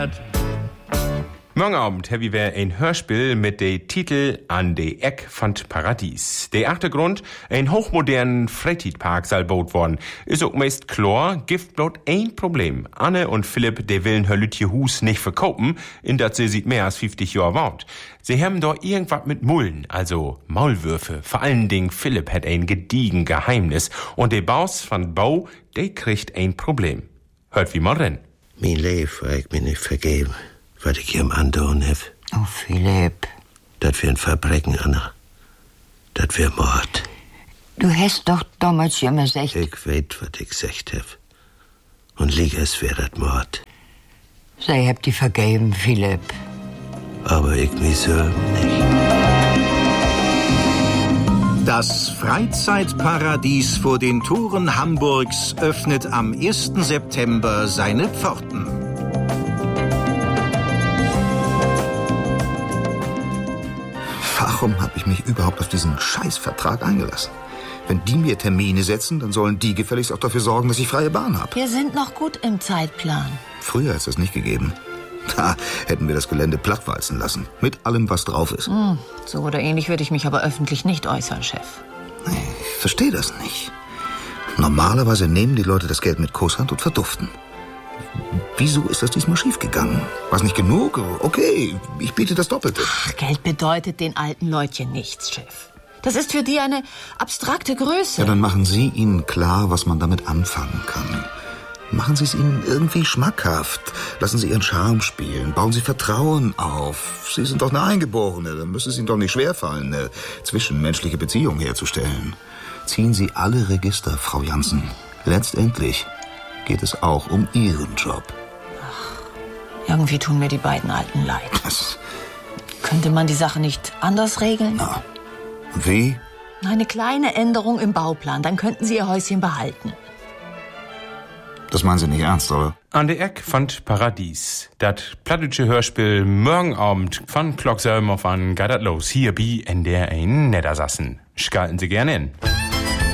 Monat. Morgen Abend haben wir ein Hörspiel mit dem Titel An de Eck von Paradies. Der Achtergrund, ein hochmodernen Freizeitpark soll gebaut worden. Ist auch meist klar, gibt bloß ein Problem. Anne und Philipp, die willen ihr Lütje Hus nicht verkaufen, in dat sie sieht mehr als 50 Jahre wohnt. Sie haben da irgendwas mit Mullen, also Maulwürfe. Vor allen Dingen Philipp hat ein gediegen Geheimnis. Und der Boss von Bau, der kriegt ein Problem. Hört wie mal rein. Mein Leben ich mir nicht vergeben, was ich ihm andauern hab. Oh, Philipp. Das wär ein Verbrechen, Anna. Das wär Mord. Du hast doch damals ja immer gesagt... Ich weet, was ich gesagt hab. Und lieg es wär das Mord. Sei hab die vergeben, Philipp. Aber ich mich selber nicht. Das Freizeitparadies vor den Toren Hamburgs öffnet am 1. September seine Pforten. Warum habe ich mich überhaupt auf diesen Scheißvertrag eingelassen? Wenn die mir Termine setzen, dann sollen die gefälligst auch dafür sorgen, dass ich freie Bahn habe. Wir sind noch gut im Zeitplan. Früher ist das nicht gegeben. Da hätten wir das Gelände plattwalzen lassen. Mit allem, was drauf ist. So oder ähnlich würde ich mich aber öffentlich nicht äußern, Chef. Ich verstehe das nicht. Normalerweise nehmen die Leute das Geld mit Kusshand und verduften. Wieso ist das diesmal schiefgegangen? War es nicht genug? Okay, ich biete das Doppelte. Ach, Geld bedeutet den alten Leutchen nichts, Chef. Das ist für die eine abstrakte Größe. Ja, dann machen Sie ihnen klar, was man damit anfangen kann. Machen Sie es ihnen irgendwie schmackhaft. Lassen Sie Ihren Charme spielen. Bauen Sie Vertrauen auf. Sie sind doch eine Eingeborene. Dann müsste es Ihnen doch nicht schwerfallen, eine zwischenmenschliche Beziehung herzustellen. Ziehen Sie alle Register, Frau Jansen. Letztendlich geht es auch um Ihren Job. Ach, irgendwie tun mir die beiden Alten leid. Könnte man die Sache nicht anders regeln? Na, wie? Eine kleine Änderung im Bauplan, dann könnten Sie Ihr Häuschen behalten. Das meinen Sie nicht ernst, oder? An de Eck von Paradies. Dat plattdeutsche Hörspiel morgen Abend von Glockselm auf an geht dat los. Hier bei NDR in Niedersachsen. Schalten Sie gerne in.